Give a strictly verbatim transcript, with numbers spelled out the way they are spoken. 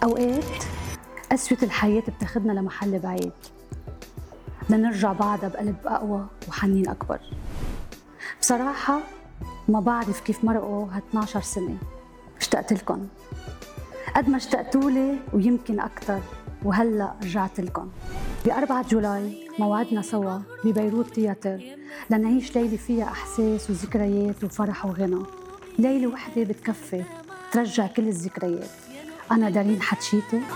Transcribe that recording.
أوقات قسوة الحياة بتاخدنا لمحل بعيد، بدنا نرجع بعدها بقلب أقوى وحنين أكبر. بصراحة ما بعرف كيف مرقوا هاثناشر سنة، اشتقت لكم قد ما اشتقتولي ويمكن أكتر، وهلأ رجعت لكم. بأربعة جولاي موعدنا سوا ببيروت تياتر لنعيش ليلة فيها أحساس وذكريات وفرح وغنى. ليلة وحدة بتكفي ترجع كل الذكريات. أنا دارين حتشيتي.